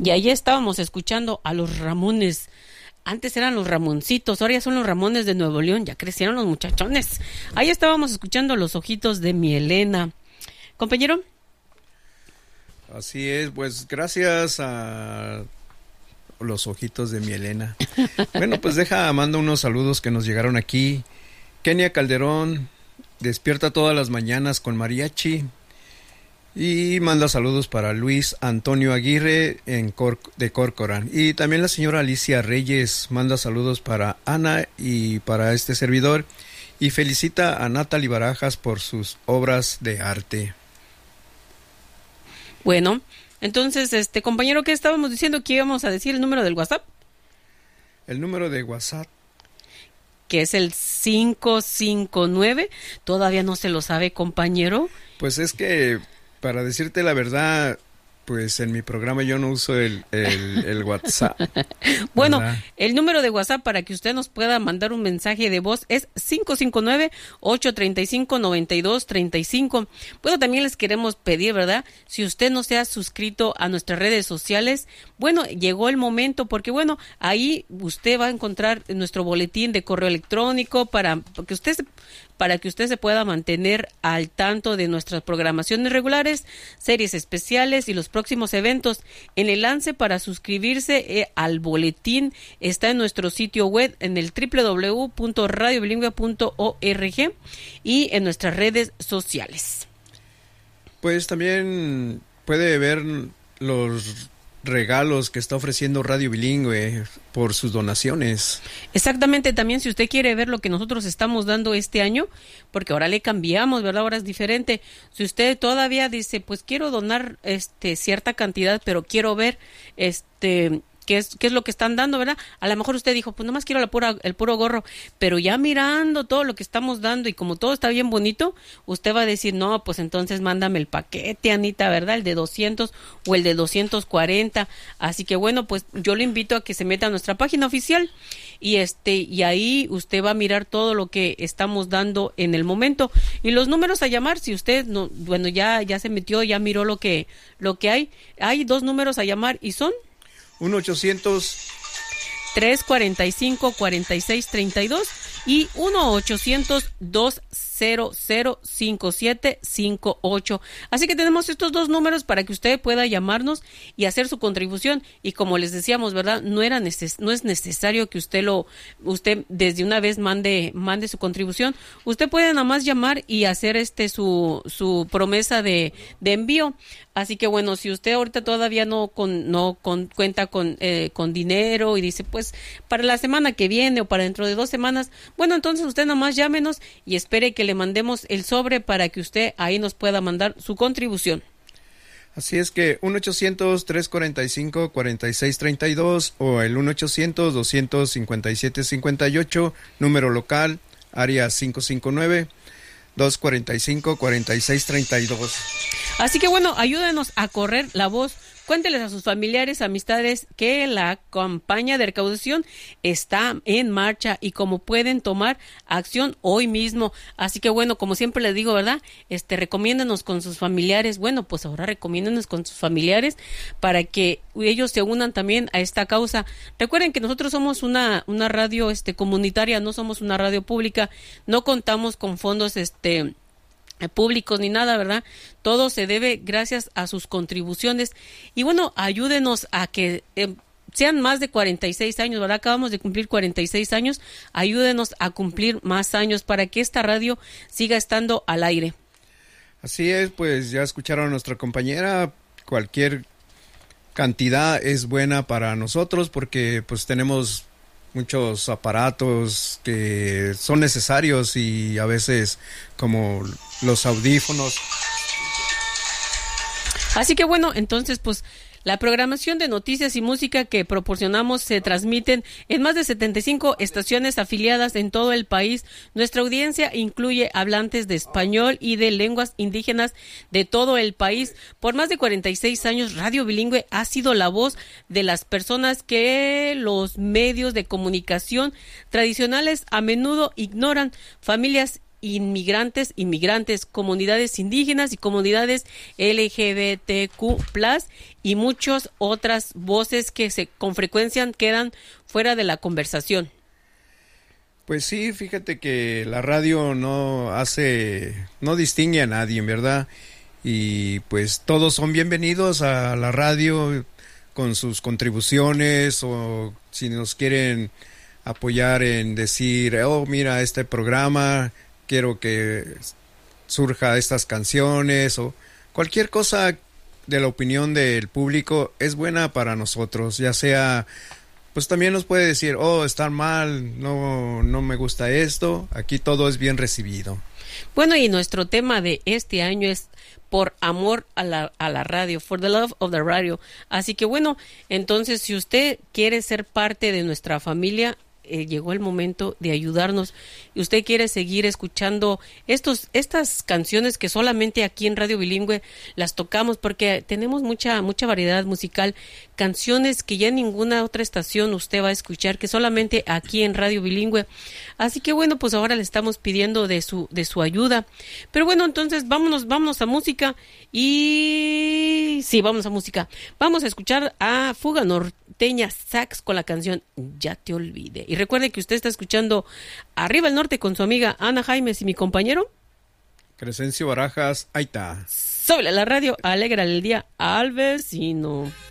Y ahí estábamos escuchando a los Ramones. Antes eran los Ramoncitos, ahora ya son los Ramones de Nuevo León, ya crecieron los muchachones. Ahí estábamos escuchando Los Ojitos de mi Elena. Compañero. Así es, pues gracias a Los Ojitos de mi Elena. Bueno, pues mando unos saludos que nos llegaron aquí. Kenia Calderón, despierta todas las mañanas con mariachi. Y manda saludos para Luis Antonio Aguirre de Corcoran. Y también la señora Alicia Reyes manda saludos para Ana y para este servidor. Y felicita a Natalie Barajas por sus obras de arte. Bueno, entonces, compañero, ¿qué estábamos diciendo? ¿Que íbamos a decir el número del WhatsApp? El número de WhatsApp. Que es el 559. ¿Todavía no se lo sabe, compañero? Pues es que, para decirte la verdad, pues en mi programa yo no uso el WhatsApp. Bueno, ¿verdad? El número de WhatsApp para que usted nos pueda mandar un mensaje de voz es 559-835-9235. Bueno, también les queremos pedir, ¿verdad? Si usted no se ha suscrito a nuestras redes sociales, bueno, llegó el momento porque, bueno, ahí usted va a encontrar nuestro boletín de correo electrónico para que usted se pueda mantener al tanto de nuestras programaciones regulares, series especiales y los próximos eventos. En el enlace para suscribirse al boletín está en nuestro sitio web en el www.radiobilingüe.org y en nuestras redes sociales. Pues también puede ver los regalos que está ofreciendo Radio Bilingüe por sus donaciones. Exactamente, también si usted quiere ver lo que nosotros estamos dando este año, porque ahora le cambiamos, ¿verdad? Ahora es diferente. Si usted todavía dice, pues quiero donar cierta cantidad, pero quiero ver qué es lo que están dando, ¿verdad? A lo mejor usted dijo, pues nomás quiero el puro gorro, pero ya mirando todo lo que estamos dando y como todo está bien bonito, usted va a decir, no, pues entonces mándame el paquete, Anita, ¿verdad? El de 200 o el de 240. Así que bueno, pues yo le invito a que se meta a nuestra página oficial y ahí usted va a mirar todo lo que estamos dando en el momento y los números a llamar. Si usted no, bueno, ya se metió, ya miró lo que hay 2 números a llamar y son 1-800-345-4632 y 1-800-200-5758. Así que tenemos estos 2 números para que usted pueda llamarnos y hacer su contribución. Y como les decíamos, ¿verdad? No es necesario que usted desde una vez mande su contribución. Usted puede nada más llamar y hacer su promesa de envío. Así que bueno, si usted ahorita todavía no cuenta con dinero y dice, pues para la semana que viene o para dentro de 2 semanas, bueno, entonces usted nomás llámenos y espere que le mandemos el sobre para que usted ahí nos pueda mandar su contribución. Así es que 1-800-345-4632 o el 1-800-257-58, número local, área 559-245-4632. Así que bueno, ayúdenos a correr la voz. Cuénteles a sus familiares, amistades que la campaña de recaudación está en marcha y cómo pueden tomar acción hoy mismo. Así que bueno, como siempre les digo, ¿verdad? Recomiéndenos con sus familiares. Bueno, pues ahora recomiéndenos con sus familiares para que ellos se unan también a esta causa. Recuerden que nosotros somos una radio comunitaria, no somos una radio pública, no contamos con fondos públicos ni nada, ¿verdad? Todo se debe gracias a sus contribuciones. Y bueno, ayúdenos a que sean más de 46 años, ¿verdad? Acabamos de cumplir 46 años. Ayúdenos a cumplir más años para que esta radio siga estando al aire. Así es, pues ya escucharon a nuestra compañera. Cualquier cantidad es buena para nosotros porque pues tenemos muchos aparatos que son necesarios y a veces como los audífonos. Así que bueno, entonces pues la programación de noticias y música que proporcionamos se transmiten en más de 75 estaciones afiliadas en todo el país. Nuestra audiencia incluye hablantes de español y de lenguas indígenas de todo el país. Por más de 46 años, Radio Bilingüe ha sido la voz de las personas que los medios de comunicación tradicionales a menudo ignoran. Familias inmigrantes, comunidades indígenas y comunidades LGBTQ+, y muchas otras voces que con frecuencia quedan fuera de la conversación. Pues sí, fíjate que la radio no distingue a nadie, ¿verdad? Y pues todos son bienvenidos a la radio con sus contribuciones, o si nos quieren apoyar en decir, oh, mira, este programa, quiero que surja estas canciones, o cualquier cosa de la opinión del público es buena para nosotros, ya sea, pues también nos puede decir, oh, está mal, no me gusta esto, aquí todo es bien recibido. Bueno, y nuestro tema de este año es por amor a la radio, for the love of the radio. Así que bueno, entonces si usted quiere ser parte de nuestra familia, llegó el momento de ayudarnos, y usted quiere seguir escuchando estas canciones que solamente aquí en Radio Bilingüe las tocamos, porque tenemos mucha variedad musical, canciones que ya en ninguna otra estación usted va a escuchar, que solamente aquí en Radio Bilingüe. Así que bueno, pues ahora le estamos pidiendo de su ayuda. Pero bueno, entonces vámonos a música. Y sí, vamos a música. Vamos a escuchar a Fuga Norteña Sax con la canción Ya te olvidé. Y recuerde que usted está escuchando Arriba el Norte con su amiga Ana Jaimes y mi compañero Crescencio Barajas, ahí está. Sobre la radio, alegra el día al vecino.